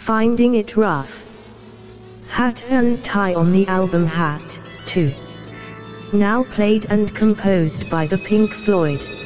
Finding It Rough. Hat and Tie on the album Hat, 2. Now played and composed by the Pink Floyd.